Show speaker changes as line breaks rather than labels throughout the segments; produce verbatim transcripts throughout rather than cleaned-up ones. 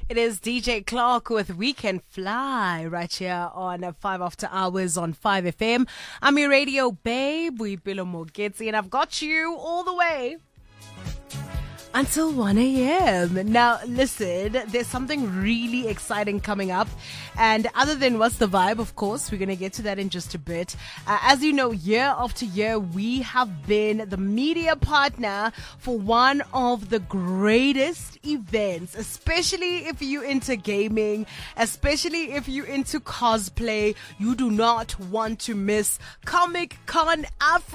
It is D J Clark with We Can Fly right here on five After Hours on five F M. I'm your radio babe, Boipelo Mogezi, and I've got you all the way until one a.m. Now, listen, there's something really exciting coming up. And other than What's the Vibe, of course, we're going to get to that in just a bit. Uh, as you know, year after year, we have been the media partner for one of the greatest events, especially if you're into gaming, especially if you're into cosplay. You do not want to miss Comic Con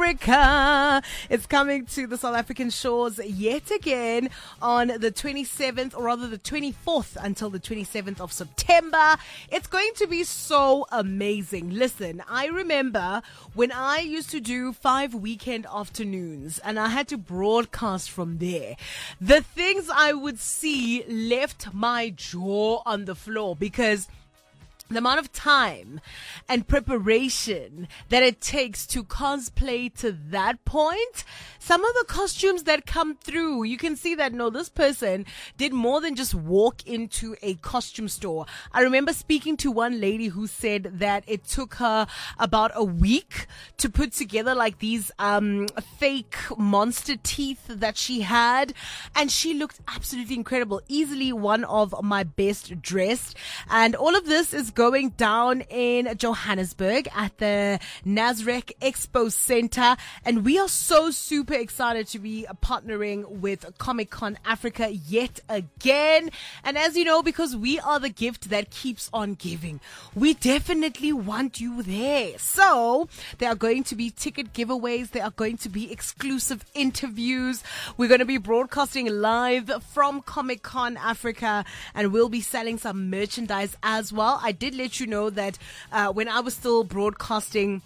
Africa. It's coming to the South African shores yet again on the twenty-seventh, or rather the twenty-fourth until the twenty-seventh of September. It's going to be so amazing. Listen, I remember when I used to do five weekend afternoons and I had to broadcast from there. The things I would see left my jaw on the floor, because the amount of time and preparation that it takes to cosplay to that point, some of the costumes that come through, you can see that, no, this person did more than just walk into a costume store. I remember speaking to one lady who said that it took her about a week to put together like these um fake monster teeth that she had, and she looked absolutely incredible. Easily one of my best dressed. And all of this is going down in Johannesburg at the Nasrec Expo Center, and we are so super excited to be partnering with Comic Con Africa yet again. And as you know, because we are the gift that keeps on giving, we definitely want you there. So there are going to be ticket giveaways, there are going to be exclusive interviews, we're going to be broadcasting live from Comic Con Africa, and we'll be selling some merchandise as well. I did let you know that uh, when I was still broadcasting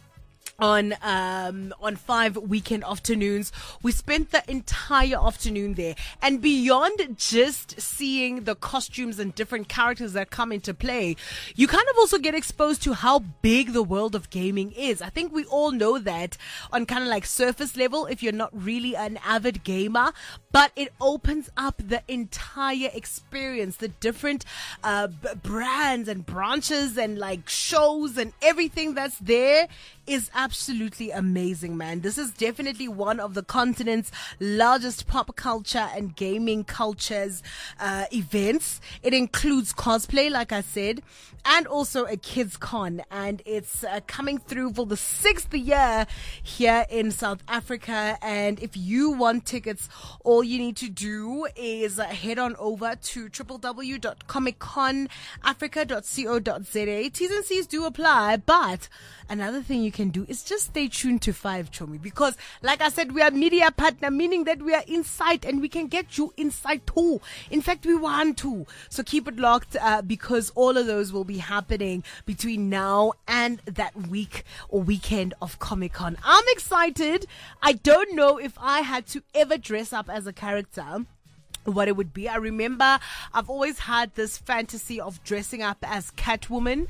on um on five weekend afternoons, we spent the entire afternoon there, and beyond just seeing the costumes and different characters that come into play, you kind of also get exposed to how big the world of gaming is. I think we all know that on kind of like surface level if you're not really an avid gamer, but it opens up the entire experience, the different uh b- brands and branches and like shows and everything that's there is absolutely amazing, man. This is definitely one of the continent's largest pop culture and gaming cultures uh, events. It includes cosplay, like I said, and also a kids con, and it's uh, coming through for the sixth year here in South Africa. And if you want tickets, all you need to do is uh, head on over to w w w dot comic con africa dot co dot z a. T's and C's do apply, but another thing you can do is just stay tuned to five, Chomi, because like I said, we are media partner, meaning that we are inside and we can get you inside too. In fact, we want to. So keep it locked uh, because all of those will be happening between now and that week or weekend of Comic Con. I'm excited. I don't know if I had to ever dress up as a character, what it would be. I remember I've always had this fantasy of dressing up as Catwoman,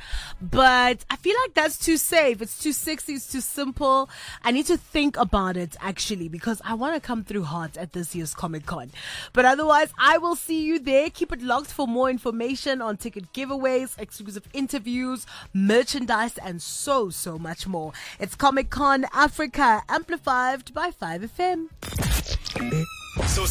but I feel like that's too safe. It's too sexy. It's too simple. I need to think about it actually, because I want to come through hot at this year's Comic Con. But otherwise, I will see you there. Keep it locked for more information on ticket giveaways, exclusive interviews, merchandise, and so, so much more. It's Comic Con Africa, amplified by five F M.
So